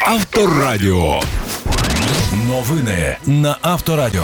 Авторадіо. Новини на Авторадіо.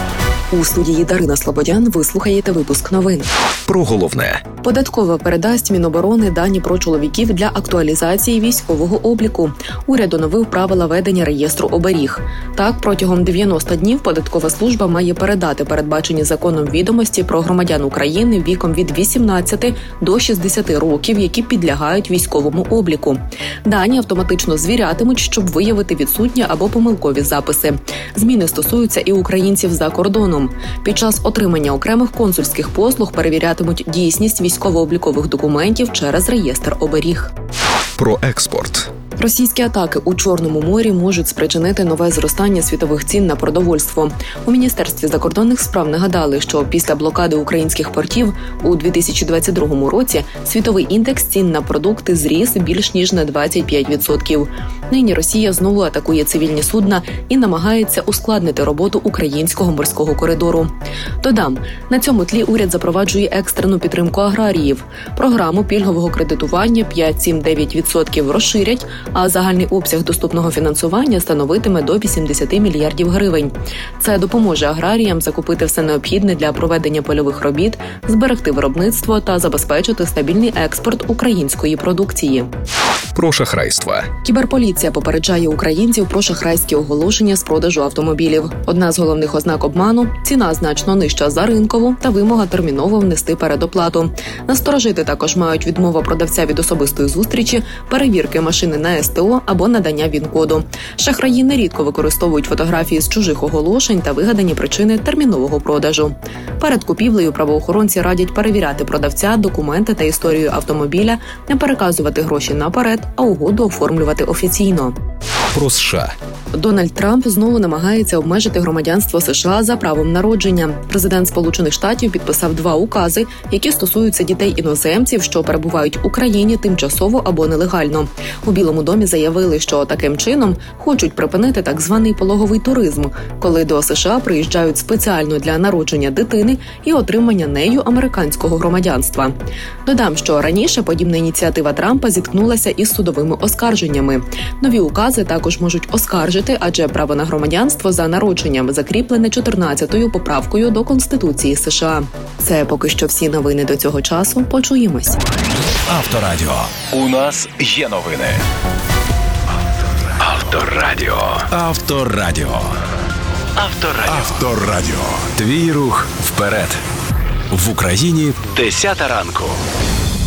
У студії Дарина Слободян ви слухаєте випуск новин. Про головне. Податкова передасть Міноборони дані про чоловіків для актуалізації військового обліку. Уряд оновив правила ведення реєстру оберіг. Так, протягом 90 днів податкова служба має передати передбачені законом відомості про громадян України віком від 18 до 60 років, які підлягають військовому обліку. Дані автоматично звірятимуть, щоб виявити відсутні або помилкові записи. Зміни стосуються і українців за кордоном. Під час отримання окремих консульських послуг перевірятимуть дійсність військово-облікових документів через реєстр оберіг. Про експорт. Російські атаки у Чорному морі можуть спричинити нове зростання світових цін на продовольство. У Міністерстві закордонних справ нагадали, що після блокади українських портів у 2022 році світовий індекс цін на продукти зріс більш ніж на 25%. Нині Росія знову атакує цивільні судна і намагається ускладнити роботу українського морського коридору. Додам, на цьому тлі уряд запроваджує екстрену підтримку аграріїв. Програму пільгового кредитування 5-7-9% розширять, а загальний обсяг доступного фінансування становитиме до 80 мільярдів гривень. Це допоможе аграріям закупити все необхідне для проведення польових робіт, зберегти виробництво та забезпечити стабільний експорт української продукції. Про шахрайство. Кіберполіція попереджає українців про шахрайські оголошення з продажу автомобілів. Одна з головних ознак обману – ціна значно нижча за ринкову та вимога терміново внести передоплату. Насторожити також мають відмова продавця від особистої зустрічі, перевірки машини на СТО або надання ВІН-коду. Шахраї нерідко використовують фотографії з чужих оголошень та вигадані причини термінового продажу. Перед купівлею правоохоронці радять перевіряти продавця, документи та історію автомобіля, не переказувати гроші наперед, а угоду оформлювати офіційно. Про США. Дональд Трамп знову намагається обмежити громадянство США за правом народження. Президент Сполучених Штатів підписав 2 укази, які стосуються дітей-іноземців, що перебувають в Україні тимчасово або нелегально. У Білому домі заявили, що таким чином хочуть припинити так званий пологовий туризм, коли до США приїжджають спеціально для народження дитини і отримання нею американського громадянства. Додам, що раніше подібна ініціатива Трампа зіткнулася із судовими оскарженнями. Нові укази також можуть оскаржити, адже право на громадянство за народженням закріплене 14-ю поправкою до Конституції США. Це поки що всі новини до цього часу. Почуємось. Авторадіо. У нас є новини. Авторадіо. Авторадіо. Авторадіо. Авторадіо. Твій рух вперед. В Україні 10 ранку.